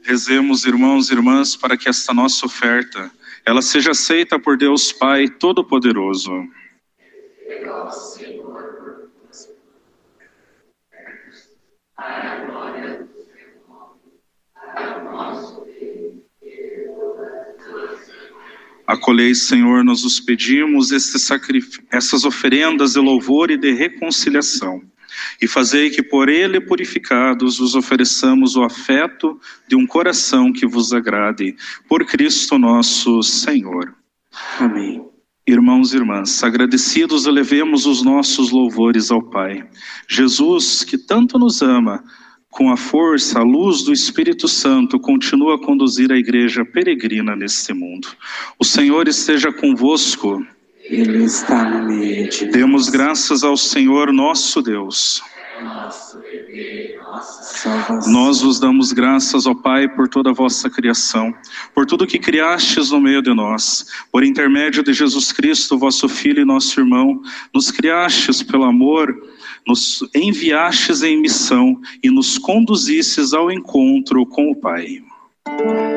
Rezemos, irmãos e irmãs, para que esta nossa oferta, ela seja aceita por Deus Pai Todo-Poderoso. Acolhei, Senhor, nós os pedimos essas oferendas de louvor e de reconciliação, e fazei que por ele purificados vos ofereçamos o afeto de um coração que vos agrade, por Cristo nosso Senhor. Amém. Irmãos e irmãs, agradecidos elevemos os nossos louvores ao Pai. Jesus, que tanto nos ama, com a força, a luz do Espírito Santo, continua a conduzir a igreja peregrina neste mundo. O Senhor esteja convosco. Ele está no meio de nós. Demos graças ao Senhor nosso Deus. Nós vos damos graças, ó Pai, por toda a vossa criação, por tudo que criastes no meio de nós. Por intermédio de Jesus Cristo, vosso Filho e nosso irmão, nos criastes pelo amor, nos enviastes em missão e nos conduzistes ao encontro com o Pai.